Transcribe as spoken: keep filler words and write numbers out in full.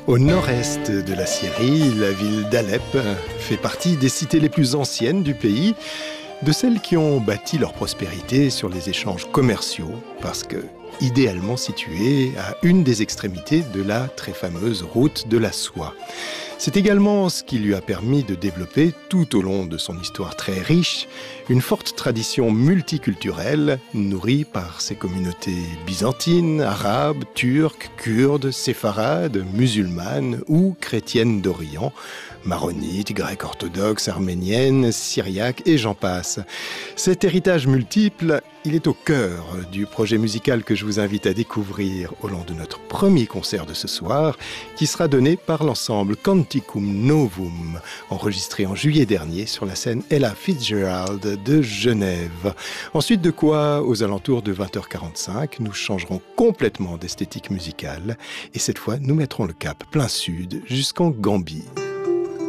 Au nord-est de la Syrie, la ville d'Alep fait partie des cités les plus anciennes du pays, de celles qui ont bâti leur prospérité sur les échanges commerciaux, parce que idéalement située à une des extrémités de la très fameuse route de la soie. C'est également ce qui lui a permis de développer, tout au long de son histoire très riche, une forte tradition multiculturelle nourrie par ses communautés byzantines, arabes, turques, kurdes, séfarades, musulmanes ou chrétiennes d'Orient, maronites, grecques orthodoxes, arméniennes, syriaques et j'en passe. Cet héritage multiple, il est au cœur du projet musical que je vous invite à découvrir au long de notre premier concert de ce soir, qui sera donné par l'ensemble Canticum Novum, enregistré en juillet dernier sur la scène Ella Fitzgerald de Genève. Ensuite de quoi, aux alentours de vingt heures quarante-cinq, nous changerons complètement d'esthétique musicale et cette fois, nous mettrons le cap plein sud jusqu'en Gambie.